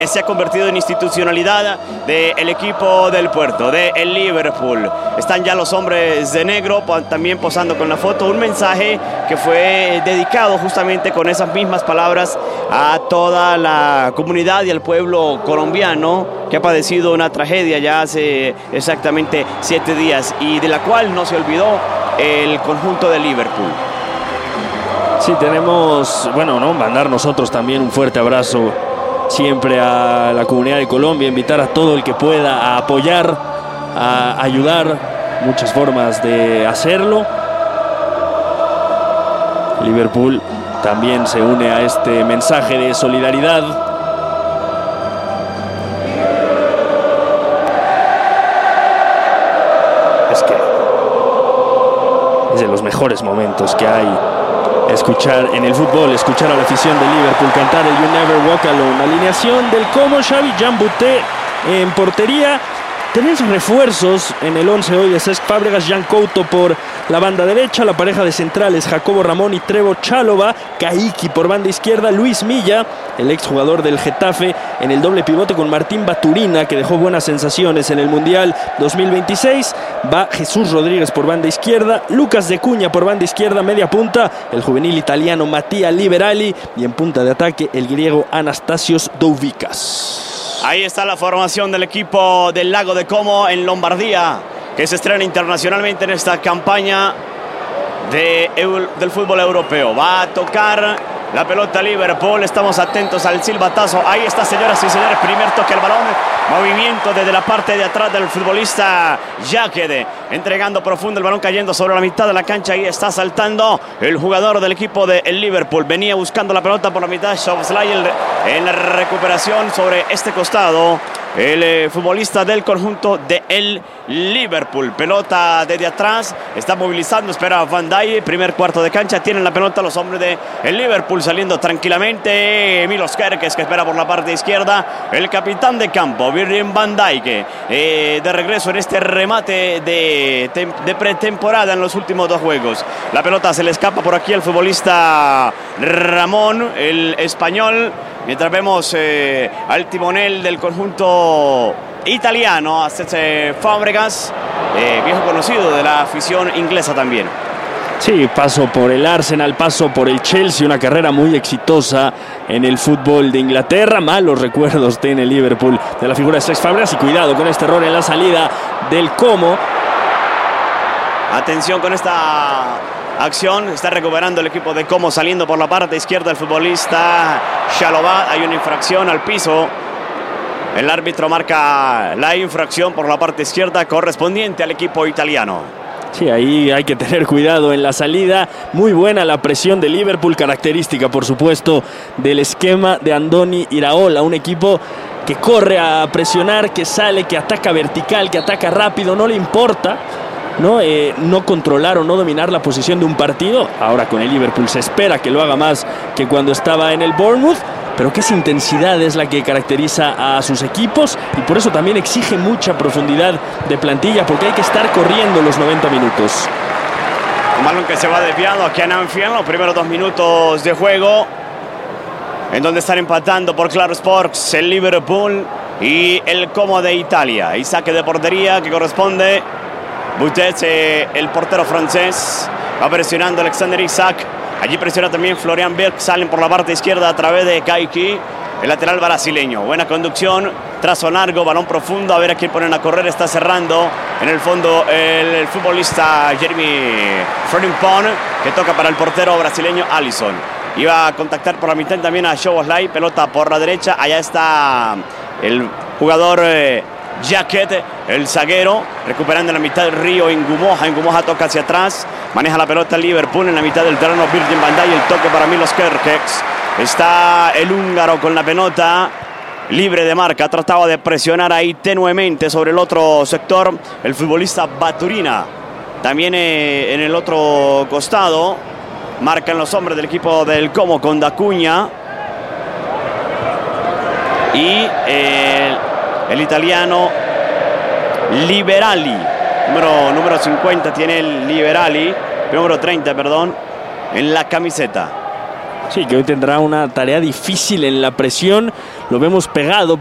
Se ha convertido en institucionalidad del equipo del Puerto, del Liverpool. Están ya los hombres de negro también posando con la foto. Un mensaje que fue dedicado justamente con esas mismas palabras a toda la comunidad y al pueblo colombiano que ha padecido una tragedia ya hace exactamente 7 días y de la cual no se olvidó el conjunto de Liverpool. Sí, tenemos, mandar nosotros también un fuerte abrazo siempre a la comunidad de Colombia, invitar a todo el que pueda a apoyar, a ayudar, muchas formas de hacerlo. Liverpool también se une a este mensaje de solidaridad. Es que es de los mejores momentos que hay. Escuchar en el fútbol, escuchar a la afición de Liverpool cantar el You Never Walk Alone. Alineación del Como, Xavi, Jan Buté en portería. Tenés refuerzos en el 11 hoy de Cesc Fábregas, Jan Couto por la banda derecha, la pareja de centrales Jacobo Ramón y Trevo Chalobah, Kaiki por banda izquierda, Luis Milla, el exjugador del Getafe, en el doble pivote con Martín Baturina, que dejó buenas sensaciones en el Mundial 2026, va Jesús Rodríguez por banda izquierda, Lucas de Cuña por banda izquierda, media punta, el juvenil italiano Mattia Liberali y en punta de ataque el griego Anastasios Douvikas. Ahí está la formación del equipo del Lago de Como en Lombardía, que se estrena internacionalmente en esta campaña del fútbol europeo. Va a tocar la pelota Liverpool, estamos atentos al silbatazo. Ahí está, señoras y señores, primer toque al balón, movimiento desde la parte de atrás del futbolista Jaquede, entregando profundo el balón, cayendo sobre la mitad de la cancha. Ahí está saltando el jugador del equipo de Liverpool, venía buscando la pelota por la mitad, Szoboszlai en la recuperación sobre este costado, el futbolista del conjunto de el Liverpool. Pelota desde atrás, está movilizando, espera Van Dijk, primer cuarto de cancha, tienen la pelota los hombres de el Liverpool saliendo tranquilamente. Milos Kerkez, que espera por la parte izquierda, el capitán de campo Virgil van Dijk, de regreso en este remate de pretemporada en los últimos 2 juegos. La pelota se le escapa por aquí al futbolista Ramón, el español, mientras vemos al timonel del conjunto italiano, a Cesc Fábregas, viejo conocido de la afición inglesa también. Sí, paso por el Arsenal, paso por el Chelsea, una carrera muy exitosa en el fútbol de Inglaterra. Malos recuerdos tiene Liverpool de la figura de Cesc Fábregas y cuidado con este error en la salida del Como. Atención con esta acción, está recuperando el equipo de Como saliendo por la parte izquierda el futbolista Chalobah. Hay una infracción al piso. El árbitro marca la infracción por la parte izquierda correspondiente al equipo italiano. Sí, ahí hay que tener cuidado en la salida. Muy buena la presión de Liverpool, característica por supuesto del esquema de Andoni Iraola, un equipo que corre a presionar, que sale, que ataca vertical, que ataca rápido, no le importa no controlar o no dominar la posición de un partido. Ahora con el Liverpool se espera que lo haga más que cuando estaba en el Bournemouth, pero que esa intensidad es la que caracteriza a sus equipos y por eso también exige mucha profundidad de plantilla, porque hay que estar corriendo los 90 minutos. Un balón que se va desviado aquí en Anfield, los primeros 2 minutos de juego, en donde están empatando por Claro Sports el Liverpool y el Como de Italia. Y saque de portería que corresponde Butet, el portero francés, va presionando Alexander Isak. Allí presiona también Florian Wirtz, salen por la parte izquierda a través de Kaiki, el lateral brasileño. Buena conducción, trazo largo, balón profundo, a ver a quién ponen a correr, está cerrando en el fondo el futbolista Jeremy Frimpong, que toca para el portero brasileño Alisson. Iba a contactar por la mitad también a Szoboszlai, pelota por la derecha, allá está el jugador Jaquet, el zaguero, recuperando en la mitad del río Ngumoha toca hacia atrás, maneja la pelota el Liverpool en la mitad del terreno, Virgil van Dijk, el toque para Milos Kerkez, está el húngaro con la pelota, libre de marca, trataba de presionar ahí tenuemente sobre el otro sector, el futbolista Baturina, también en el otro costado, marcan los hombres del equipo del Como con Dacuña y el italiano Liberali, número 50 tiene el Liberali, número 30, perdón, en la camiseta. Sí, que hoy tendrá una tarea difícil en la presión. lo vemos pegado